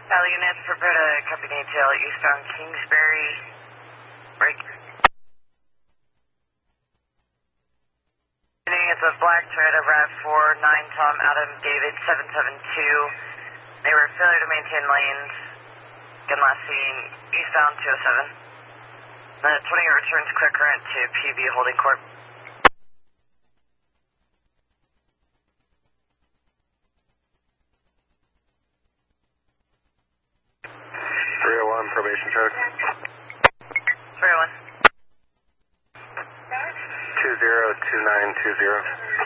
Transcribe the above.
All units, prepare to copy detail eastbound Kingsbury. Break. It's a black Toyota RAV4, 9 Tom Adam David 772. They were failure to maintain lanes. Again, last seen eastbound 207. The 20 returns clear current to PB Holding Corp. 301 probation check. 301. 202920.